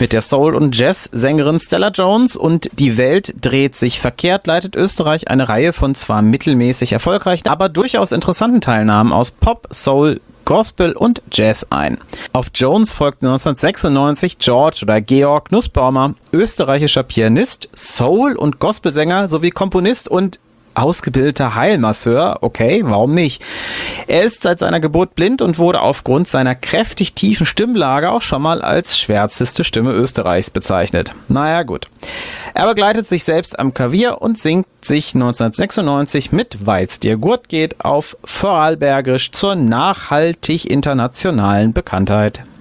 Mit der Soul- und Jazz-Sängerin Stella Jones und Die Welt dreht sich verkehrt leitet Österreich eine Reihe von zwar mittelmäßig erfolgreichen, aber durchaus interessanten Teilnahmen aus Pop, Soul, Gospel und Jazz ein. Auf Jones folgte 1996 Georg Nussbaumer, österreichischer Pianist, Soul- und Gospelsänger sowie Komponist und ausgebildeter Heilmasseur. Okay, warum nicht? Er ist seit seiner Geburt blind und wurde aufgrund seiner kräftig tiefen Stimmlage auch schon mal als schwärzeste Stimme Österreichs bezeichnet. Naja, gut. Er begleitet sich selbst am Klavier und singt sich 1996 mit Weil's dir gut geht auf Vorarlbergisch zur nachhaltig internationalen Bekanntheit.